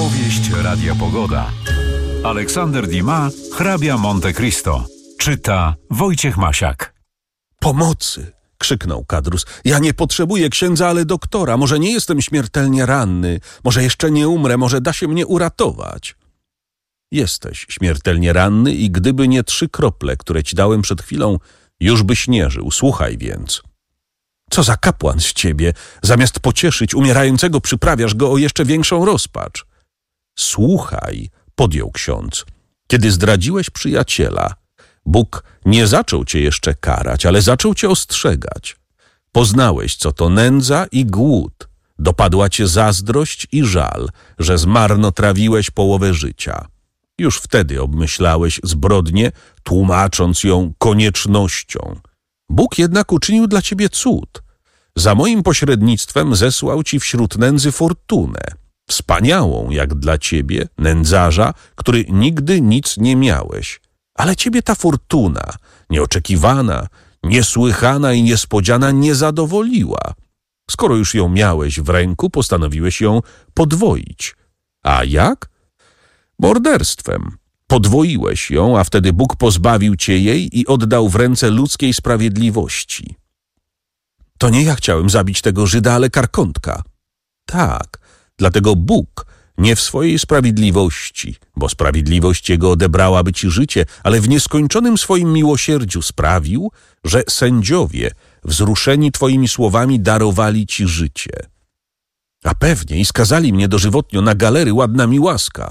Powieść Radia Pogoda. Aleksander Dumas, Hrabia Monte Cristo. Czyta Wojciech Masiak. Pomocy! Krzyknął Kadrus. Ja nie potrzebuję księdza, ale doktora. Może nie jestem śmiertelnie ranny. Może jeszcze nie umrę. Może da się mnie uratować. Jesteś śmiertelnie ranny i gdyby nie 3 krople, które ci dałem przed chwilą, już byś nie żył. Słuchaj więc. Co za kapłan z ciebie. Zamiast pocieszyć umierającego, przyprawiasz go o jeszcze większą rozpacz. Słuchaj, podjął ksiądz. Kiedy zdradziłeś przyjaciela, Bóg nie zaczął cię jeszcze karać, ale zaczął cię ostrzegać. Poznałeś, co to nędza i głód. Dopadła cię zazdrość i żal, że zmarnotrawiłeś połowę życia. Już wtedy obmyślałeś zbrodnię, tłumacząc ją koniecznością. Bóg jednak uczynił dla ciebie cud. Za moim pośrednictwem zesłał ci wśród nędzy fortunę. Wspaniałą, jak dla ciebie, nędzarza, który nigdy nic nie miałeś. Ale ciebie ta fortuna, nieoczekiwana, niesłychana i niespodziana, nie zadowoliła. Skoro już ją miałeś w ręku, postanowiłeś ją podwoić. A jak? Morderstwem. Podwoiłeś ją, a wtedy Bóg pozbawił cię jej i oddał w ręce ludzkiej sprawiedliwości. To nie ja chciałem zabić tego Żyda, ale Karkątka. Tak, dlatego Bóg nie w swojej sprawiedliwości, bo sprawiedliwość Jego odebrałaby ci życie, ale w nieskończonym swoim miłosierdziu sprawił, że sędziowie, wzruszeni twoimi słowami, darowali ci życie. A pewnie i skazali mnie dożywotnio na galery, ładna mi łaska.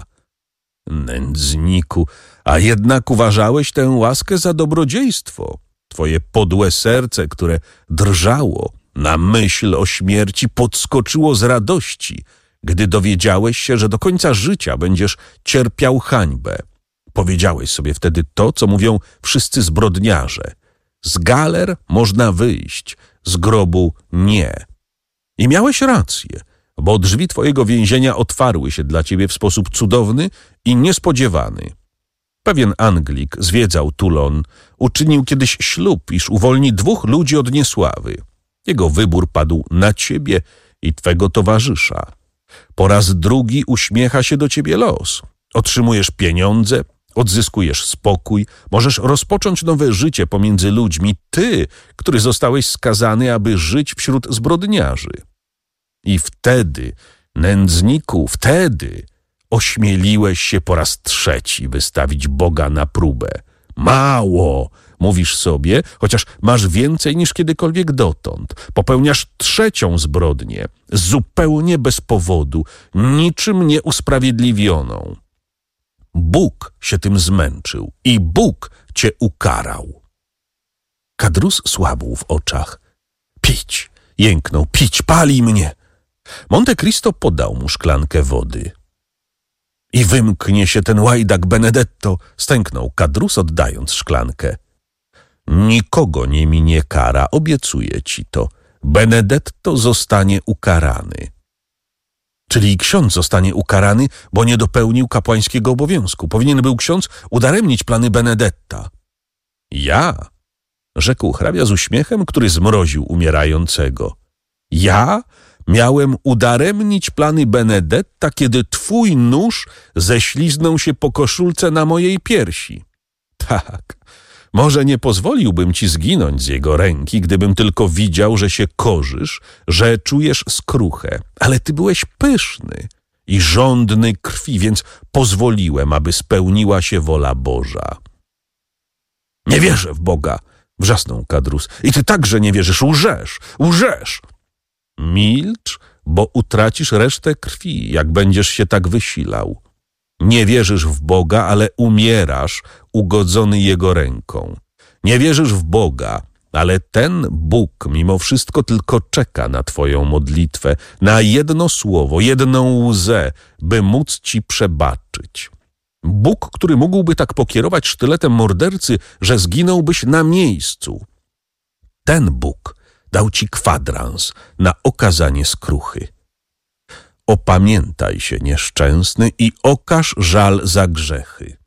Nędzniku, a jednak uważałeś tę łaskę za dobrodziejstwo. Twoje podłe serce, które drżało na myśl o śmierci, podskoczyło z radości, gdy dowiedziałeś się, że do końca życia będziesz cierpiał hańbę. Powiedziałeś sobie wtedy to, co mówią wszyscy zbrodniarze. Z galer można wyjść, z grobu nie. I miałeś rację, bo drzwi twojego więzienia otwarły się dla ciebie w sposób cudowny i niespodziewany. Pewien Anglik zwiedzał Toulon, uczynił kiedyś ślub, iż uwolni 2 ludzi od niesławy. Jego wybór padł na ciebie i twego towarzysza. Po raz drugi uśmiecha się do ciebie los. Otrzymujesz pieniądze, odzyskujesz spokój, możesz rozpocząć nowe życie pomiędzy ludźmi. Ty, który zostałeś skazany, aby żyć wśród zbrodniarzy. I wtedy, nędzniku, wtedy ośmieliłeś się po raz 3 wystawić Boga na próbę. Mało, mówisz sobie, chociaż masz więcej niż kiedykolwiek dotąd. Popełniasz 3. zbrodnię, zupełnie bez powodu, niczym nieusprawiedliwioną. Bóg się tym zmęczył i Bóg cię ukarał. Kadrus słabł w oczach. Pić, jęknął, pić, pali mnie. Monte Cristo podał mu szklankę wody. I wymknie się ten łajdak Benedetto, stęknął Kadrus, oddając szklankę. Nikogo nie minie kara, obiecuję ci to. Benedetto zostanie ukarany. Czyli ksiądz zostanie ukarany, bo nie dopełnił kapłańskiego obowiązku. Powinien był ksiądz udaremnić plany Benedetta. Ja? Rzekł hrabia z uśmiechem, który zmroził umierającego. Ja miałem udaremnić plany Benedetta, kiedy twój nóż ześliznął się po koszulce na mojej piersi. Tak, może nie pozwoliłbym ci zginąć z jego ręki, gdybym tylko widział, że się korzysz, że czujesz skruchę, ale ty byłeś pyszny i żądny krwi, więc pozwoliłem, aby spełniła się wola Boża. Nie wierzę w Boga, wrzasnął Kadrus. I ty także nie wierzysz, łżesz, łżesz. Milcz, bo utracisz resztę krwi, jak będziesz się tak wysilał. Nie wierzysz w Boga, ale umierasz ugodzony Jego ręką. Nie wierzysz w Boga, ale ten Bóg mimo wszystko tylko czeka na twoją modlitwę, na jedno słowo, jedną łzę, by móc ci przebaczyć. Bóg, który mógłby tak pokierować sztyletem mordercy, że zginąłbyś na miejscu. Ten Bóg dał ci kwadrans na okazanie skruchy. Opamiętaj się, nieszczęsny, i okaż żal za grzechy.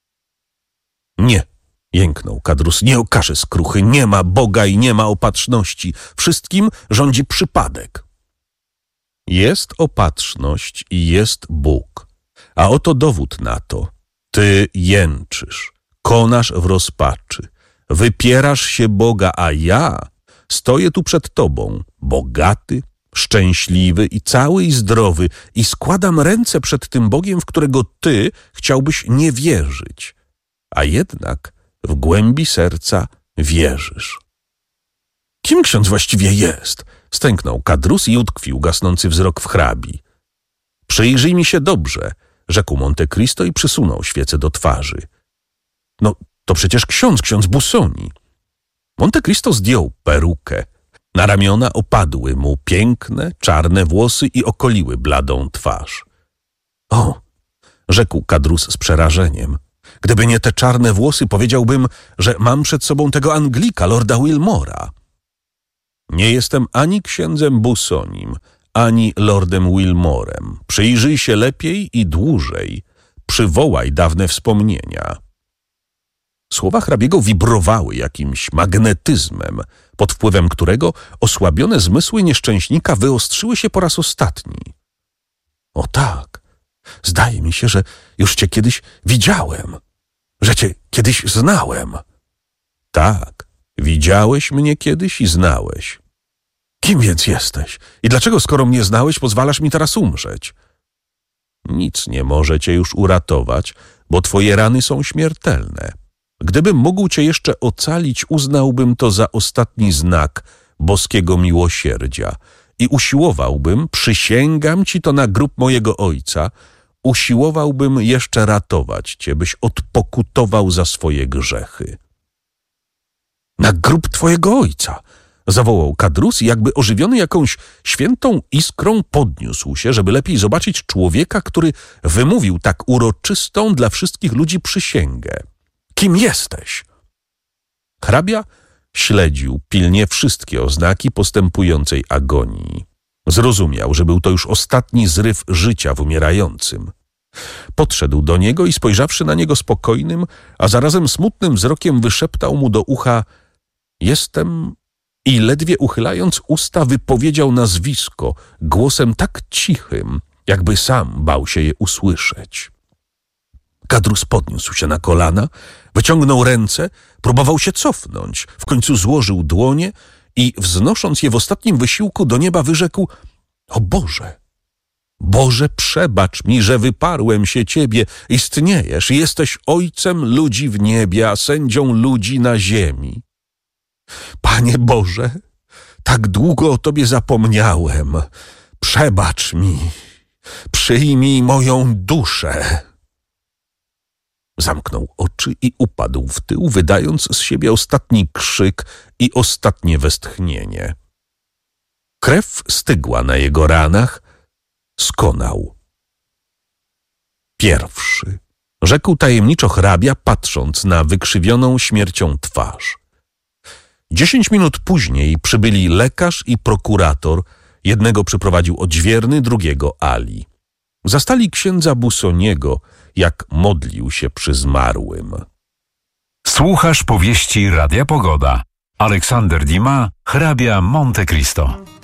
Nie, jęknął Kadrus, nie okaże skruchy, nie ma Boga i nie ma opatrzności. Wszystkim rządzi przypadek. Jest opatrzność i jest Bóg. A oto dowód na to. Ty jęczysz, konasz w rozpaczy, wypierasz się Boga, a ja stoję tu przed tobą, bogaty, szczęśliwy i cały i zdrowy, i składam ręce przed tym Bogiem, w którego ty chciałbyś nie wierzyć, a jednak w głębi serca wierzysz. Kim ksiądz właściwie jest? Stęknął Kadrus i utkwił gasnący wzrok w hrabi. Przyjrzyj mi się dobrze, rzekł Monte Cristo i przysunął świecę do twarzy. No, to przecież ksiądz Busoni. Monte Cristo zdjął perukę. Na ramiona opadły mu piękne, czarne włosy i okoliły bladą twarz. O, rzekł Kadrus z przerażeniem. Gdyby nie te czarne włosy, powiedziałbym, że mam przed sobą tego Anglika, lorda Wilmora. Nie jestem ani księdzem Busonim, ani lordem Wilmorem. Przyjrzyj się lepiej i dłużej. Przywołaj dawne wspomnienia. Słowa hrabiego wibrowały jakimś magnetyzmem, pod wpływem którego osłabione zmysły nieszczęśnika wyostrzyły się po raz ostatni. O tak, zdaje mi się, że już cię kiedyś widziałem, że cię kiedyś znałem. Tak, widziałeś mnie kiedyś i znałeś. Kim więc jesteś? I dlaczego, skoro mnie znałeś, pozwalasz mi teraz umrzeć? Nic nie może cię już uratować, bo twoje rany są śmiertelne. Gdybym mógł cię jeszcze ocalić, uznałbym to za ostatni znak boskiego miłosierdzia i usiłowałbym, przysięgam ci to na grób mojego ojca, usiłowałbym jeszcze ratować cię, byś odpokutował za swoje grzechy. Na grób twojego ojca! Zawołał Kadrus i jakby ożywiony jakąś świętą iskrą podniósł się, żeby lepiej zobaczyć człowieka, który wymówił tak uroczystą dla wszystkich ludzi przysięgę. Kim jesteś? Hrabia śledził pilnie wszystkie oznaki postępującej agonii. Zrozumiał, że był to już ostatni zryw życia w umierającym. Podszedł do niego i spojrzawszy na niego spokojnym, a zarazem smutnym wzrokiem wyszeptał mu do ucha: jestem... I ledwie uchylając usta wypowiedział nazwisko głosem tak cichym, jakby sam bał się je usłyszeć. Kadrus podniósł się na kolana, wyciągnął ręce, próbował się cofnąć, w końcu złożył dłonie i wznosząc je w ostatnim wysiłku do nieba wyrzekł: o Boże! Boże, przebacz mi, że wyparłem się ciebie, istniejesz, jesteś ojcem ludzi w niebie, a sędzią ludzi na ziemi. Panie Boże, tak długo o Tobie zapomniałem. Przebacz mi, przyjmij moją duszę. Zamknął oczy i upadł w tył, wydając z siebie ostatni krzyk i ostatnie westchnienie. Krew stygła na jego ranach, skonał. Pierwszy, rzekł tajemniczo hrabia, patrząc na wykrzywioną śmiercią twarz. 10 minut później przybyli lekarz i prokurator. Jednego przyprowadził odźwierny, drugiego Ali. Zastali księdza Busoniego, jak modlił się przy zmarłym. Słuchasz powieści Radia Pogoda. Aleksander Dumas, hrabia Monte Cristo.